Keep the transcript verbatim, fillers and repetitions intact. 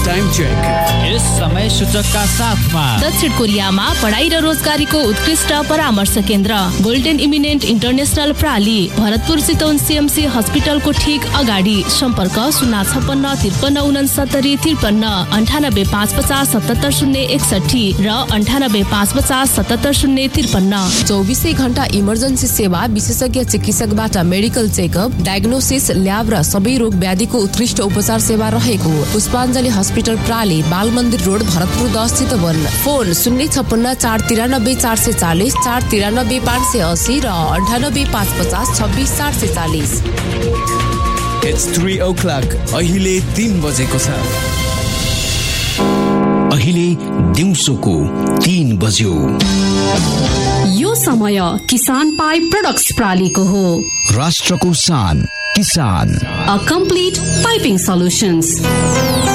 Time check. यस समय सूचकका साथमा दक्षिण कोरियामा पढाइ र रोजगारीको उत्कृष्ट परामर्श केन्द्र golden eminent international प्राली, Bharatpur Chitwan CMC हस्पिटलको ठिक अगाडि। सम्पर्क शून्य छप्पन्न त्रिपन्न उनसत्तरी त्रिपन्न अन्ठानब्बे पाँच पचास सतहत्तर शून्य एकसठी र अन्ठानब्बे पाँच पचास सतहत्तर शून्य त्रिपन्न। चौबिसै घण्टा इमर्जेन्सी सेवा, विशेषज्ञ चिकित्सकबाट मेडिकल चेकअप, डायग्नोसिस, ल्याब र सबै रोग व्याधिको उत्कृष्ट उपचार सेवा रहेको पुष्पाञ्जली हस्पिटल प्राली, बाल मन्दिर रोड, भरतपुर दस चितवन। फोन शून्य छप्पन्न चार तिरानब्बे चार सय चालिस, चार तिरानब्बे पाँच सय असी र अन्ठानब्बे पाँच पचास छब्बिस चार सय चालिस। It's three o'clock. अहिले तीन बजेको छ। अहिले दिउँसोको तीन बज्यो। यो समय किसान पाइप प्रोडक्ट्स प्रालीको हो। राष्ट्रको शान किसान। A complete piping solutions.